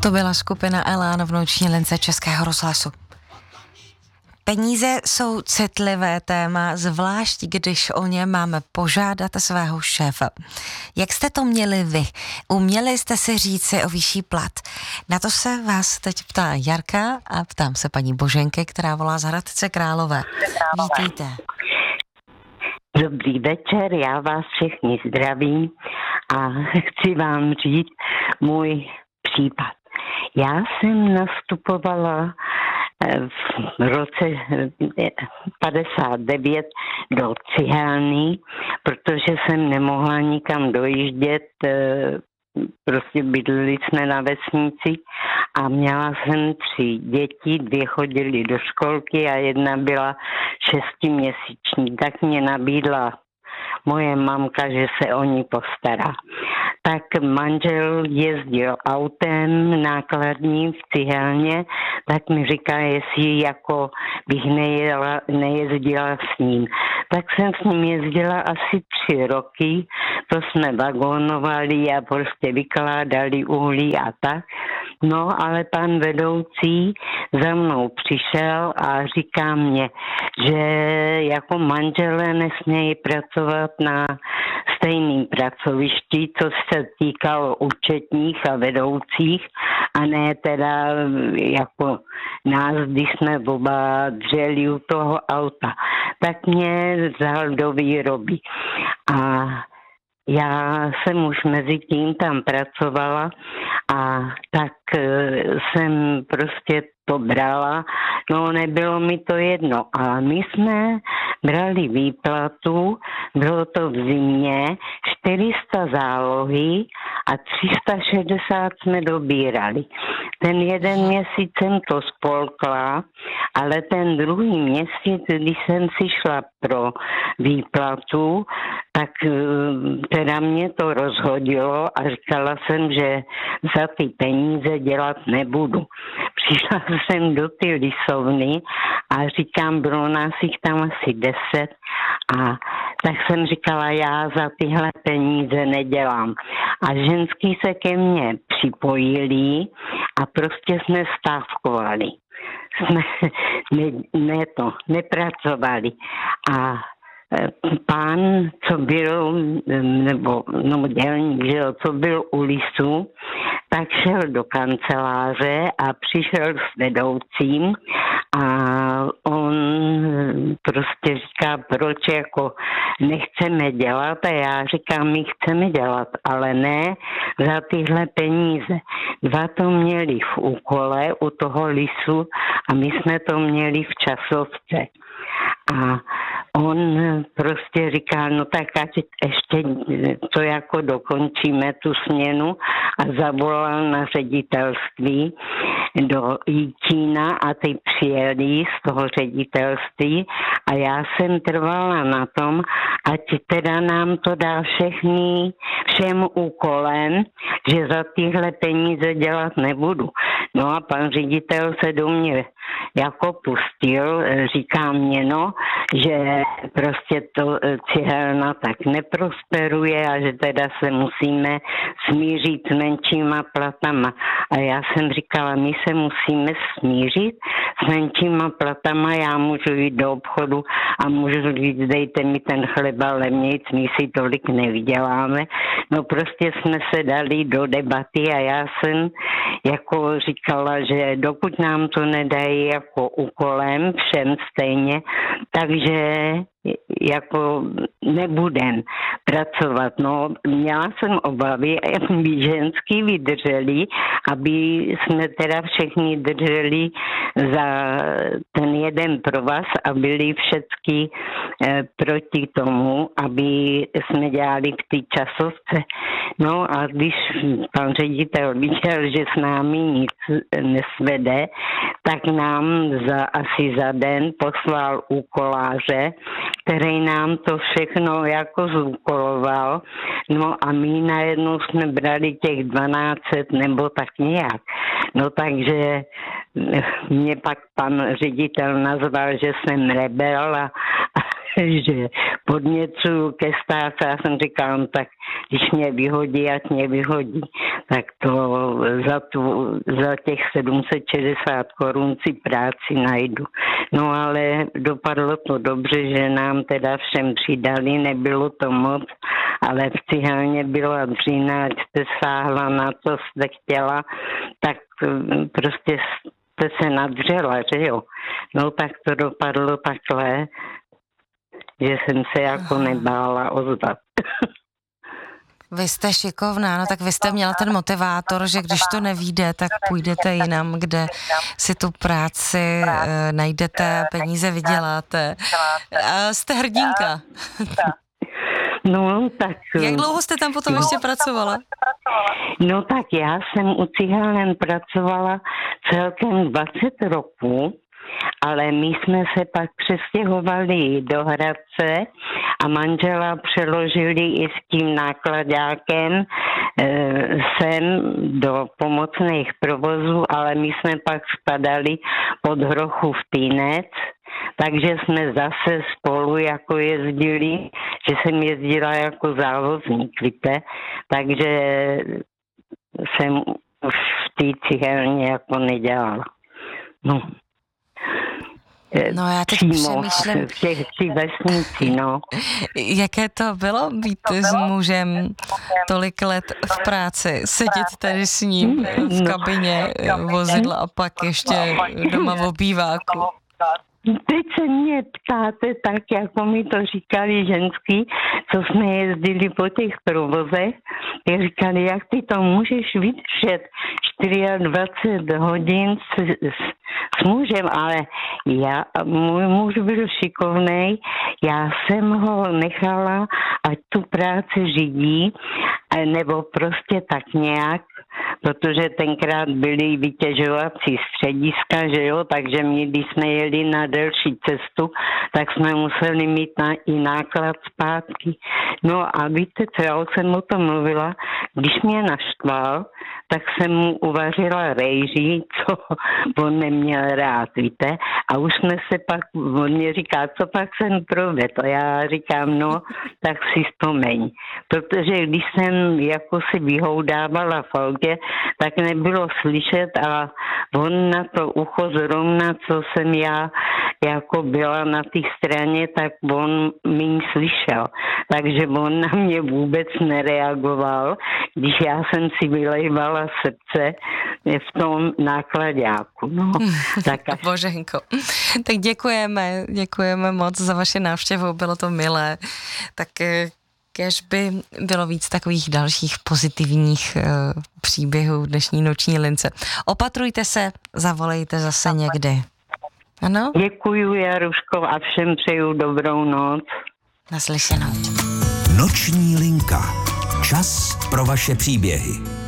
To byla skupina Elán v noční lince Českého rozhlasu. Peníze jsou citlivé téma, zvlášť když o ně máme požádat svého šéfa. Jak jste to měli vy? Uměli jste si říci o vyšší plat? Na to se vás teď ptá Jarka a ptám se paní Boženky, která volá z Hradce Králové. Vítejte. Dobrý večer, já vás všechny zdravím a chci vám říct můj případ. Já jsem nastupovala v roce 59 do cihelny, protože jsem nemohla nikam dojíždět, prostě bydleli jsme na vesnici a měla jsem 3 děti, 2 chodily do školky a jedna byla 6měsíční. Tak mě nabídla moje mamka, že se o ní postará. Tak manžel jezdil autem nákladním v cihelně, tak mi říká, jestli jako bych nejezdila s ním. Tak jsem s ním jezdila asi 3 roky, to jsme vagonovali a prostě vykládali uhlí a tak. No, ale pan vedoucí za mnou přišel a říká mě, že jako manželé nesmějí pracovat na stejném pracovišti, co se týkalo účetních a vedoucích, a ne teda jako nás, když jsme oba dřeli u toho auta. Tak mě vzal do výroby. A já jsem už mezi tím tam pracovala a tak jsem prostě to brala, no nebylo mi to jedno, ale my jsme brali výplatu, bylo to v zimě, 400 zálohy a 360 jsme dobírali. Ten jeden měsíc jsem to spolkla, ale ten druhý měsíc, když jsem si šla pro výplatu, tak teda mě to rozhodilo a říkala jsem, že za ty peníze dělat nebudu. Přišla jsem do ty lisovny a říkám, bylo nás jich tam asi 10 a tak jsem říkala, já za tyhle peníze nedělám. A ženský se ke mně připojili a prostě jsme stávkovali. Jsme nepracovali. A pán, co byl, nebo dělník, že jo, co byl u lisu, tak šel do kanceláře a přišel s vedoucím a on prostě říká, proč jako nechceme dělat, a já říkám, my chceme dělat, ale ne za tyhle peníze. 2 to měli v úkole u toho lisu a my jsme to měli v časovce. A on prostě říká, no tak ať ještě to jako dokončíme tu směnu, a zavolal na ředitelství do Jičína a ty přijeli z toho ředitelství a já jsem trvala na tom, ať teda nám to dá všem úkolem, že za tyhle peníze dělat nebudu. No a pan ředitel se do mě jako pustil, říká mě, no, že prostě to cihelna tak neprosperuje a že teda se musíme smířit s menšíma platama. A já jsem říkala, my se musíme smířit s menšíma platama, já můžu jít do obchodu a můžu říct, dejte mi ten chleba levnějc, my si tolik nevyděláme. No prostě jsme se dali do debaty a já jsem jako říkala, že dokud nám to nedají jako úkolem všem stejně, takže jako nebudem pracovat. No, měla jsem obavy, aby ženský vydrželi, aby jsme teda všichni drželi za ten jeden provaz a byli všichni proti tomu, aby jsme dělali v té časovce. No a když pan ředitel viděl, že s námi nic nesvede, tak nám asi za den poslal úkoláře, který nám to všechno jako zúkoloval. No a my najednou jsme brali těch 1200 nebo tak nějak. No takže mě pak pan ředitel nazval, že jsem rebel a že podněcuju ke stávce. Já jsem říkala, no tak když mě vyhodí, ať mě vyhodí. Tak to za těch 760 korun si práci najdu. No ale dopadlo to dobře, že nám teda všem přidali, nebylo to moc, ale v cihelně byla dřina, ať jste sáhla na co jste chtěla, tak prostě jste se nadřela, že jo. No tak to dopadlo takhle, že jsem se jako nebála ozvat. Vy jste šikovná, no tak vy jste měla ten motivátor, že když to nevíde, tak půjdete jinam, kde si tu práci najdete, peníze vyděláte. A jste hrdinka. No, tak... Jak dlouho jste tam potom ještě pracovala? No tak já jsem u cihelnen pracovala celkem 20 roků, ale my jsme se pak přestěhovali do Hradce a manžela přeložili i s tím nákladákem sem do pomocných provozů, ale my jsme pak spadali pod Hrochův Týnec, takže jsme zase spolu jako jezdili, že jsem jezdila jako závozník, víte, takže jsem už v té cihelně jako nedělala. No já teď přemýšlím, v těch vesnici, no. Jaké to bylo být s mužem tolik let v práci, sedět tady s ním v kabině vozidla a pak ještě doma v obýváku. Teď se mě ptáte tak, jako mi to říkali ženský, co jsme jezdili po těch provozech, tak říkali, jak ty to můžeš vydržet 24 hodin s mužem, ale můj muž byl šikovnej, já jsem ho nechala, ať tu práci řídí, nebo prostě tak nějak, protože tenkrát byly vytěžovací střediska, že jo, takže my, když jsme jeli na delší cestu, tak jsme museli mít i náklad zpátky. No a víte co, já jsem o tom mluvila, když mě naštval, tak jsem mu uvařila rejží, co on neměl rád, víte, a už jsme se pak, on mě říká, co pak jsem provedl, já říkám, no, tak si vzpomeň, protože když jsem jako si vyhoudávala v autě, tak nebylo slyšet a on na to ucho zrovna, co jsem já jako byla na té straně, tak on mi slyšel. Takže on na mě vůbec nereagoval, když já jsem si vylejvala srdce v tom nákladáku. No, tak Boženko, tak děkujeme moc za vaši návštěvu, bylo to milé. Tak kéž by bylo víc takových dalších pozitivních příběhů dnešní noční lince. Opatrujte se, zavolejte zase někdy. Ano? Děkuju, Jaruško, a všem přeju dobrou noc. Naslyšenou. Noční linka. Čas pro vaše příběhy.